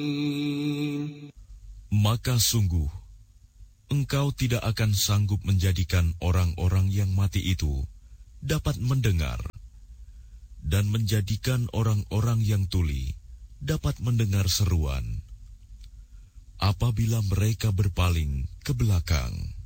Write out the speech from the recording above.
Maka sungguh, engkau tidak akan sanggup menjadikan orang-orang yang mati itu dapat mendengar, dan menjadikan orang-orang yang tuli dapat mendengar seruan apabila mereka berpaling ke belakang.